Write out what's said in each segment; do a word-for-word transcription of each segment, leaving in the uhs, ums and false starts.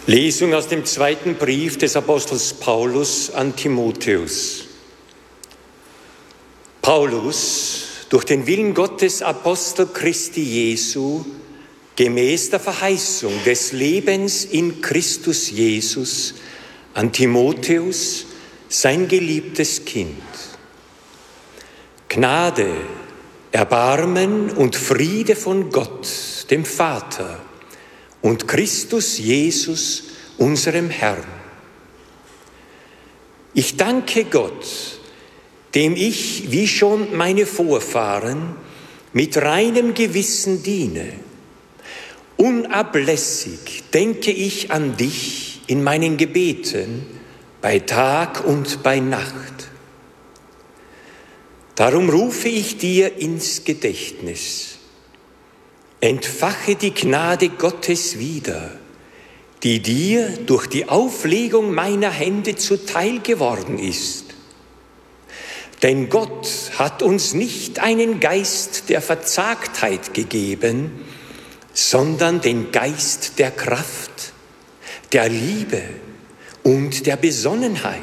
Lesung aus dem zweiten Brief des Apostels Paulus an Timotheus. Paulus, durch den Willen Gottes Apostel Christi Jesu, gemäß der Verheißung des Lebens in Christus Jesus, an Timotheus, sein geliebtes Kind. Gnade, Erbarmen und Friede von Gott, dem Vater, und Christus Jesus, unserem Herrn. Ich danke Gott, dem ich, wie schon meine Vorfahren, mit reinem Gewissen diene. Unablässig denke ich an dich in meinen Gebeten, bei Tag und bei Nacht. Darum rufe ich dir ins Gedächtnis. Entfache die Gnade Gottes wieder, die dir durch die Auflegung meiner Hände zuteil geworden ist. Denn Gott hat uns nicht einen Geist der Verzagtheit gegeben, sondern den Geist der Kraft, der Liebe und der Besonnenheit.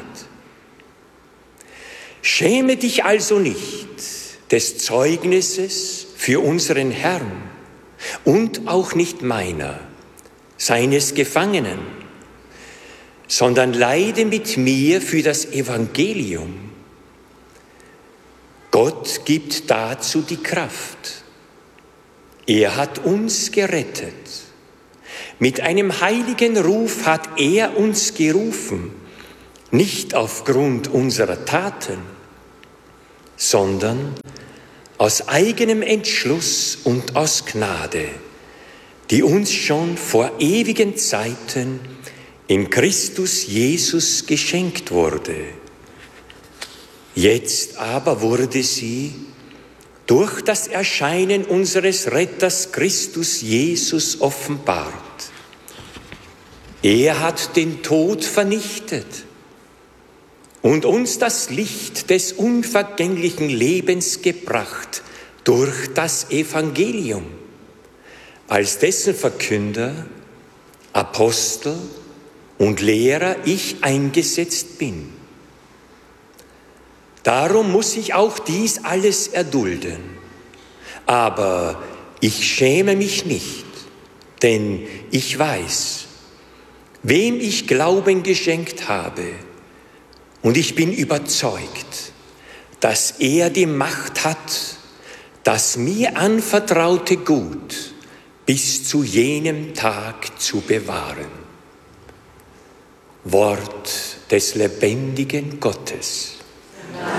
Schäme dich also nicht des Zeugnisses für unseren Herrn, und auch nicht meiner, seines Gefangenen, sondern leide mit mir für das Evangelium. Gott gibt dazu die Kraft. Er hat uns gerettet. Mit einem heiligen Ruf hat er uns gerufen, nicht aufgrund unserer Taten, sondern aus eigenem Entschluss und aus Gnade, die uns schon vor ewigen Zeiten in Christus Jesus geschenkt wurde. Jetzt aber wurde sie durch das Erscheinen unseres Retters Christus Jesus offenbart. Er hat den Tod vernichtet und uns das Licht des unvergänglichen Lebens gebracht durch das Evangelium, als dessen Verkünder, Apostel und Lehrer ich eingesetzt bin. Darum muss ich auch dies alles erdulden. Aber ich schäme mich nicht, denn ich weiß, wem ich Glauben geschenkt habe, und ich bin überzeugt, dass er die Macht hat, das mir anvertraute Gut bis zu jenem Tag zu bewahren. Wort des lebendigen Gottes.